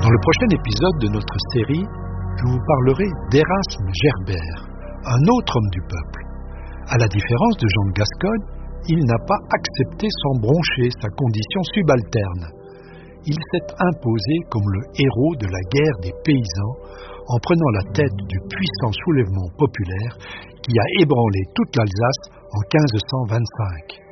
Dans le prochain épisode de notre série, je vous parlerai d'Érasme Gerbert, un autre homme du peuple. À la différence de Jean de Gascogne, il n'a pas accepté sans broncher sa condition subalterne. Il s'est imposé comme le héros de la guerre des paysans en prenant la tête du puissant soulèvement populaire qui a ébranlé toute l'Alsace en 1525.